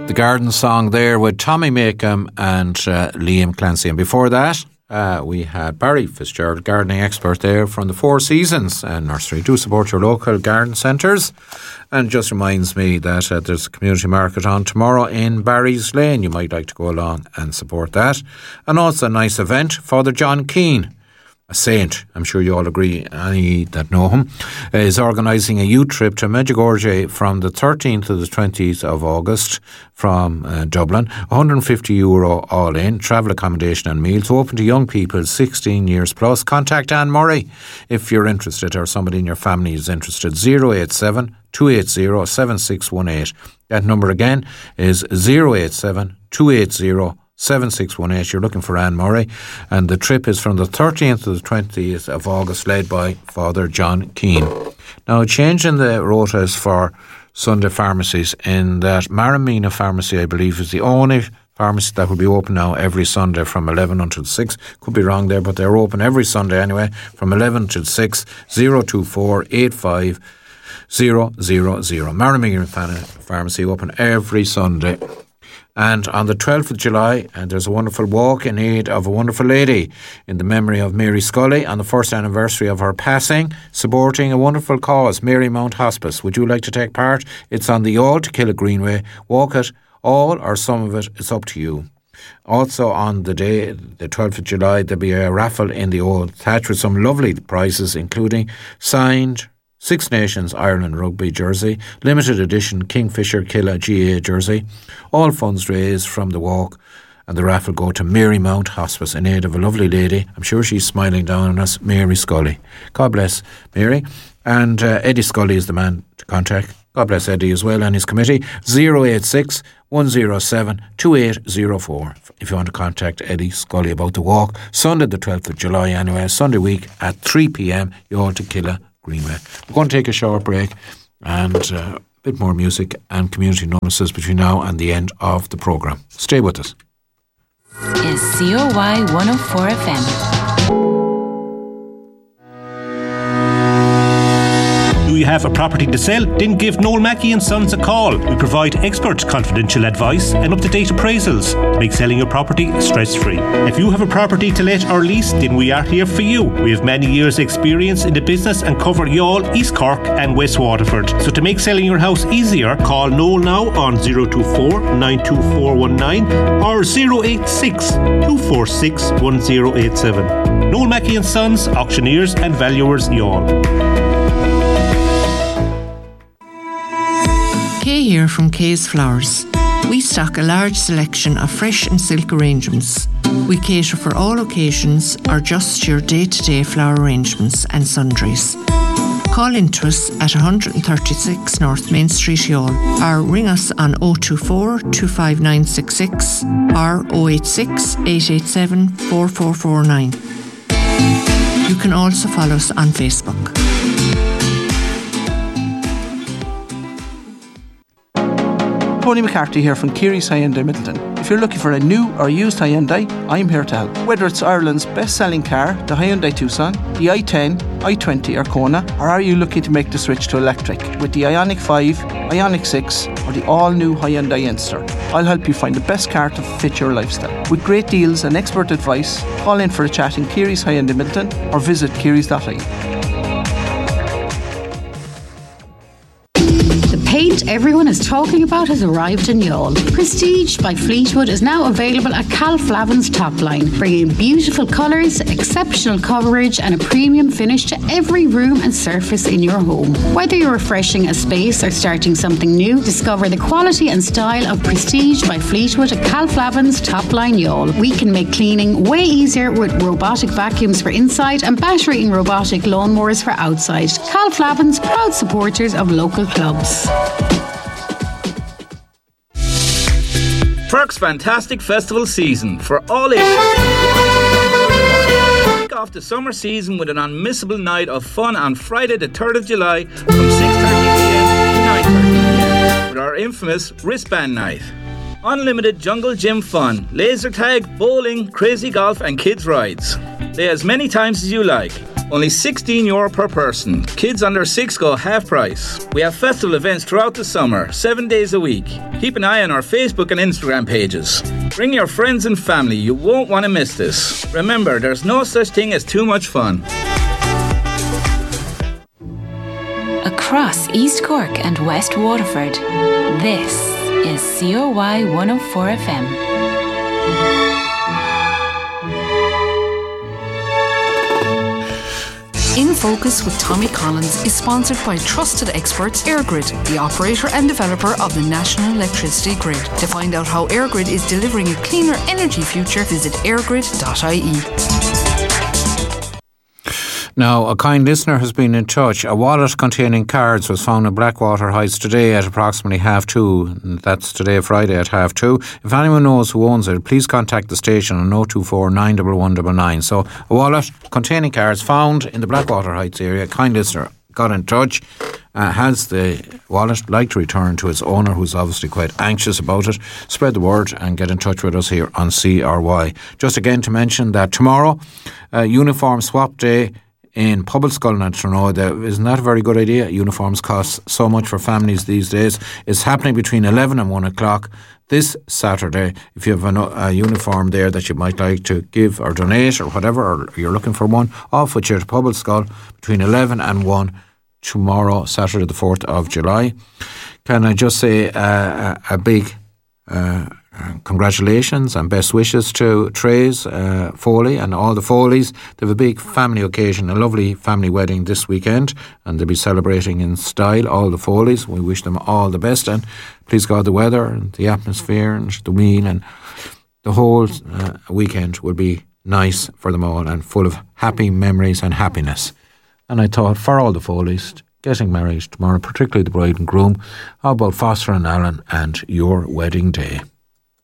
The Garden Song there with Tommy Makem and Liam Clancy. And before that, we had Barry Fitzgerald, gardening expert there from the Four Seasons Nursery. Do support your local garden centres. And it just reminds me that there's a community market on tomorrow in Barry's Lane. You might like to go along and support that. And also a nice event, Father John Keane, a saint, I'm sure you all agree, any that know him, is organising a youth trip to Medjugorje from the 13th to the 20th of August from Dublin. €150 all in, travel accommodation and meals, open to young people 16 years plus. Contact Anne Murray if you're interested or somebody in your family is interested. 087 280 7618. That number again is 087 280 7618. You're looking for Anne Murray, and the trip is from the 13th to the 20th of August, led by Father John Keane. Now, a change in the rotas for Sunday pharmacies in that Maramina Pharmacy, I believe, is the only pharmacy that will be open now every Sunday from 11 until 6. Could be wrong there, but they're open every Sunday anyway, from 11 till 6, 024 85 000. Maramina Pharmacy open every Sunday. And on the 12th of July, there's a wonderful walk in aid of a wonderful lady in the memory of Mary Scully on the first anniversary of her passing, supporting a wonderful cause, Marymount Hospice. Would you like to take part? It's on the All to Kill Greenway. Walk it, all or some of it, it's up to you. Also on the day, the 12th of July, there'll be a raffle in the Old Thatch with some lovely prizes, including signed Six Nations Ireland rugby jersey, limited edition Kingfisher Killa GA jersey. All funds raised from the walk and the raffle go to Marymount Hospice in aid of a lovely lady. I'm sure she's smiling down on us, Mary Scully. God bless Mary. And Eddie Scully is the man to contact. God bless Eddie as well and his committee. 086 107 2804 if you want to contact Eddie Scully about the walk. Sunday the 12th of July anyway, Sunday week at 3 p.m. You're all to Killa Greenway. We're going to take a short break and a bit more music and community notices between now and the end of the programme. Stay with us. Is COY 104 FM. Do you have a property to sell? Then give Noel Mackey & Sons a call. We provide expert confidential advice and up-to-date appraisals to make selling your property stress-free. If you have a property to let or lease, then we are here for you. We have many years' experience in the business and cover Youghal, East Cork and West Waterford. So to make selling your house easier, call Noel now on 024 92419 or 086 246 1087. Noel Mackey & Sons, auctioneers and valuers, Youghal. Kay here from Kay's Flowers. We stock a large selection of fresh and silk arrangements. We cater for all occasions or just your day-to-day flower arrangements and sundries. Call into us at 136 North Main Street, Youghal, or ring us on 024 25966 or 086 887 4449. You can also follow us on Facebook. Tony McCarthy here from Keary's Hyundai Middleton. If you're looking for a new or used Hyundai, I'm here to help. Whether it's Ireland's best-selling car, the Hyundai Tucson, the i10, i20 or Kona, or are you looking to make the switch to electric with the Ioniq 5, Ioniq 6 or the all-new Hyundai Enster? I'll help you find the best car to fit your lifestyle. With great deals and expert advice, call in for a chat in Keary's Hyundai Middleton or visit kearys.ie. Paint everyone is talking about has arrived in Youghal. Prestige by Fleetwood is now available at Cal Flavin's top line, bringing beautiful colours, exceptional coverage and a premium finish to every room and surface in your home. Whether you're refreshing a space or starting something new, discover the quality and style of Prestige by Fleetwood at Cal Flavin's top line Youghal. We can make cleaning way easier with robotic vacuums for inside and battery and robotic lawnmowers for outside. Cal Flavin's, proud supporters of local clubs. Perk's fantastic festival season for all ages. Kick off the summer season with an unmissable night of fun on Friday the 3rd of July from 6:30pm to 9:30pm with our infamous wristband night. Unlimited jungle gym fun, laser tag, bowling, crazy golf and kids rides. Play as many times as you like. Only €16 per person. Kids under 6 go half price. We have festival events throughout the summer, 7 days a week. Keep an eye on our Facebook and Instagram pages. Bring your friends and family. You won't want to miss this. Remember, there's no such thing as too much fun. Across East Cork and West Waterford, this is COY 104 FM. In Focus with Tommy Collins is sponsored by trusted experts EirGrid, the operator and developer of the National Electricity Grid. To find out how EirGrid is delivering a cleaner energy future, visit airgrid.ie. Now, a kind listener has been in touch. A wallet containing cards was found in Blackwater Heights today at approximately 2:30. That's today, Friday, at 2:30. If anyone knows who owns it, please contact the station on 024 91199. So, a wallet containing cards found in the Blackwater Heights area. A kind listener got in touch. Has the wallet like to return to its owner, who's obviously quite anxious about it? Spread the word and get in touch with us here on CRY. Just again to mention that tomorrow, uniform swap day in Pobblescull and Trinode. Isn't that a very good idea? Uniforms cost so much for families these days. It's happening between 11 and 1 o'clock this Saturday. If you have a uniform there that you might like to give or donate or whatever, or you're looking for one, off with you to Pobblescull between 11 and 1 tomorrow, Saturday the 4th of July. Can I just say a big congratulations and best wishes to Trace Foley and all the Foleys. They have a big family occasion, a lovely family wedding this weekend, and they'll be celebrating in style, all the Foleys. We wish them all the best, and please God, the weather and the atmosphere and the meal and the whole weekend will be nice for them all and full of happy memories and happiness. And I thought, for all the Foleys getting married tomorrow, particularly the bride and groom, how about Foster and Allen and your wedding day?